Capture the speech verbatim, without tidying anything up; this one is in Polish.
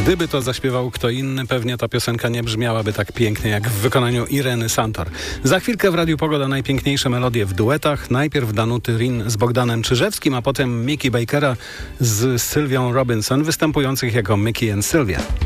Gdyby to zaśpiewał kto inny, pewnie ta piosenka nie brzmiałaby tak pięknie jak w wykonaniu Ireny Santor. Za chwilkę w Radiu Pogoda najpiękniejsze melodie w duetach. Najpierw Danuty Rin z Bogdanem Czyżewskim, a potem Mickey Bakera z Sylwią Robinson, występujących jako Mickey and Sylvia.